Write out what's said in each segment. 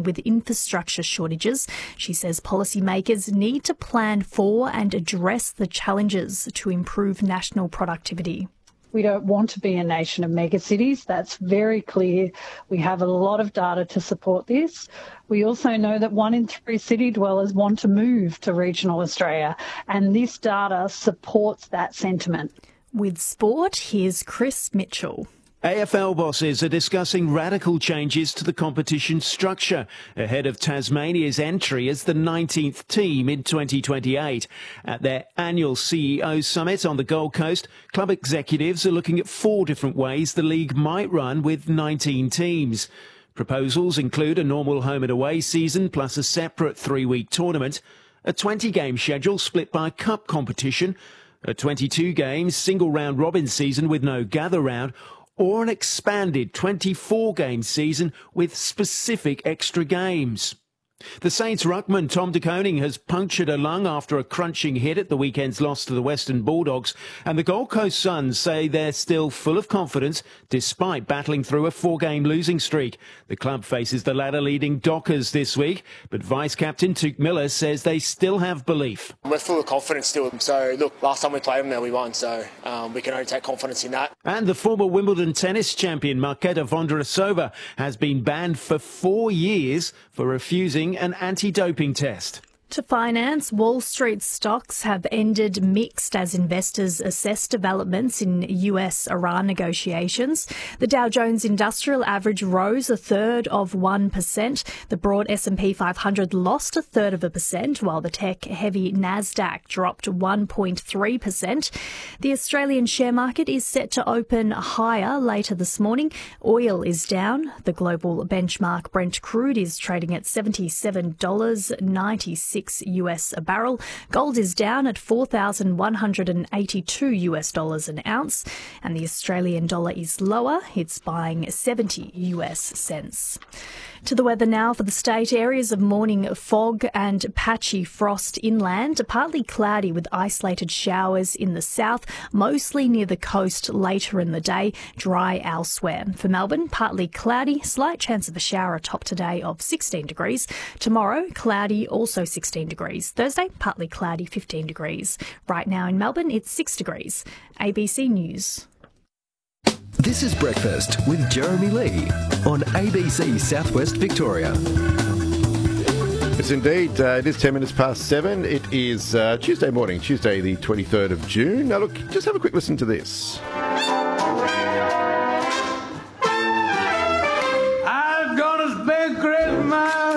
grappling with infrastructure shortages. She says policymakers need to plan for and address the challenges to improve national productivity. We don't want to be a nation of megacities. That's very clear. We have a lot of data to support this. We also know that 1 in 3 city dwellers want to move to regional Australia, and this data supports that sentiment. With sport, here's Chris Mitchell. AFL bosses are discussing radical changes to the competition structure ahead of Tasmania's entry as the 19th team in 2028. At their annual CEO summit on the Gold Coast, club executives are looking at 4 different ways the league might run with 19 teams. Proposals include a normal home and away season plus a separate 3-week tournament, a 20-game schedule split by cup competition, a 22-game single round robin season with no gather round, or an expanded 24-game season with specific extra games. The Saints ruckman Tom De Koning has punctured a lung after a crunching hit at the weekend's loss to the Western Bulldogs, and the Gold Coast Suns say they're still full of confidence despite battling through a 4-game losing streak. The club faces the ladder-leading Dockers this week, but Vice-Captain Tuke Miller says they still have belief. We're full of confidence still. So, look, last time we played them there, we won, so we can only take confidence in that. And the former Wimbledon tennis champion Marketa Vondrousova has been banned for 4 years for refusing an anti-doping test. To finance, Wall Street stocks have ended mixed as investors assess developments in US-Iran negotiations. The Dow Jones Industrial Average rose 1/3%. The broad S&P 500 lost 1/3%, while the tech-heavy Nasdaq dropped 1.3%. The Australian share market is set to open higher later this morning. Oil is down. The global benchmark Brent crude is trading at $77.96 US a barrel. Gold is down at $4,182 an ounce, and the Australian dollar is lower. It's buying 70 US cents. To the weather now for the state. Areas of morning fog and patchy frost inland, partly cloudy with isolated showers in the south, mostly near the coast later in the day, dry elsewhere. For Melbourne, partly cloudy, slight chance of a shower atop today of 16 degrees. Tomorrow, cloudy, also 16 degrees. Thursday, partly cloudy, 15 degrees. Right now in Melbourne, it's 6 degrees. ABC News. This is Breakfast with Jeremy Lee on ABC Southwest Victoria. Yes, indeed. It is 10 minutes past 7. It is Tuesday morning, Tuesday the 23rd of June. Now, look, just have a quick listen to this. I'm gonna spend Christmas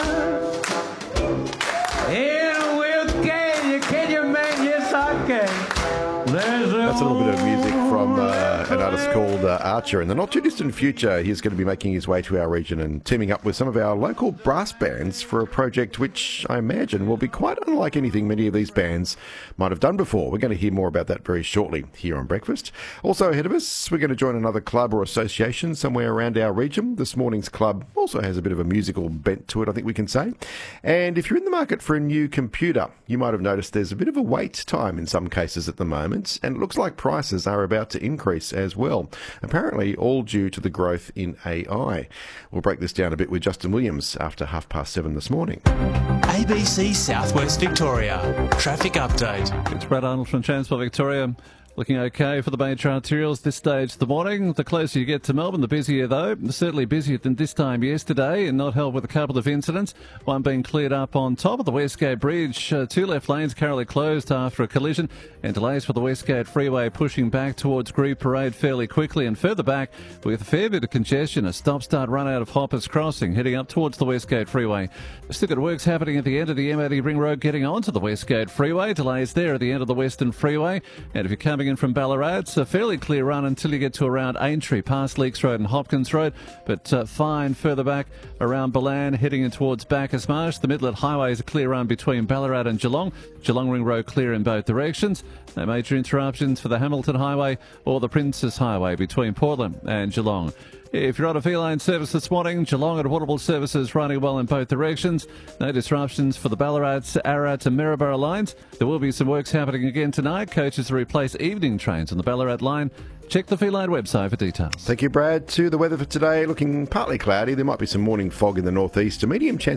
in with Kenya. Can you make yes I can? That's a little bit of music from an artist called Archer. In the not too distant future, he's going to be making his way to our region and teaming up with some of our local brass bands for a project which I imagine will be quite unlike anything many of these bands might have done before. We're going to hear more about that very shortly here on Breakfast. Also ahead of us, we're going to join another club or association somewhere around our region. This morning's club also has a bit of a musical bent to it, I think we can say. And if you're in the market for a new computer, you might have noticed there's a bit of a wait time in some cases at the moment, and it looks like prices are about to increase as well. Apparently all due to the growth in AI. We'll break this down a bit with Justin Williams after 7:30 this morning. ABC Southwest Victoria. Traffic update. It's Brad Arnold from Transport Victoria. Looking okay for the major arterials this stage of the morning. The closer you get to Melbourne, the busier though. Certainly busier than this time yesterday, and not helped with a couple of incidents. One being cleared up on top of the Westgate Bridge. 2 left lanes currently closed after a collision, and delays for the Westgate Freeway pushing back towards Greve Parade fairly quickly, and further back with a fair bit of congestion. A stop-start run out of Hoppers Crossing heading up towards the Westgate Freeway. Still got works happening at the end of the M80 Ring Road getting onto the Westgate Freeway. Delays there at the end of the Western Freeway, and if you're coming in from Ballarat, it's a fairly clear run until you get to around Aintree, past Leaks Road and Hopkins Road, but fine further back around Balan, heading in towards Bacchus Marsh. The Midlet Highway is a clear run between Ballarat and Geelong. Geelong Ring Road clear in both directions. No major interruptions for the Hamilton Highway or the Princess Highway between Portland and Geelong. If you're on a V-Line service this morning, Geelong and Waterville services running well in both directions. No disruptions for the Ballarat, Ararat and Maryborough lines. There will be some works happening again tonight. Coaches to replace evening trains on the Ballarat line. Check the V-Line website for details. Thank you, Brad. To the weather for today, looking partly cloudy. There might be some morning fog in the northeast. A medium chance